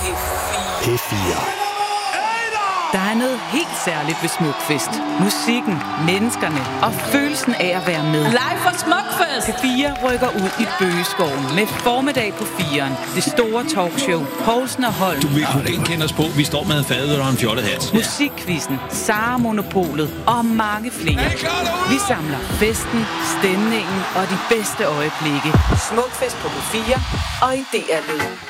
P4. Der er noget helt særligt ved Smukfest. Musikken, menneskerne og følelsen af at være med. Live fra Smukfest! P4 rykker ud i Bøgeskoven med formiddag på 4'eren. Det store talkshow. Poulsen og Holm. Du vil kunne genkende os på. Vi står med en fadøl og en fjollet hat. Musikquizzen, Sara Monopolet og mange flere. Vi samler festen, stemningen og de bedste øjeblikke. Smukfest på P4 og i DR Lyd.